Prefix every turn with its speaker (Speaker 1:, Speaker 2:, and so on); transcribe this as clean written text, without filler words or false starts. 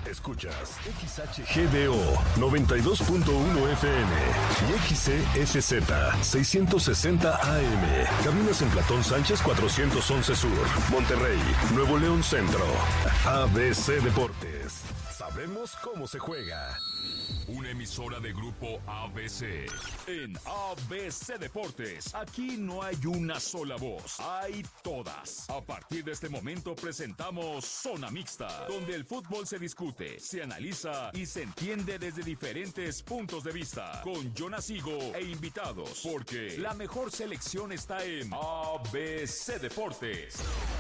Speaker 1: Escuchas XHGDO 92.1 FM y XCSZ 660 AM. Caminos en Platón Sánchez 411 Sur, Monterrey, Nuevo León Centro. ABC Deportes. Sabemos cómo se juega.
Speaker 2: Una emisora de Grupo ABC. En ABC Deportes, aquí no hay una sola voz, hay todas. A partir de este momento presentamos Zona Mixta, donde el fútbol se discute, se analiza y se entiende desde diferentes puntos de vista. Con Jonas Higo e invitados, porque la mejor selección está en ABC Deportes.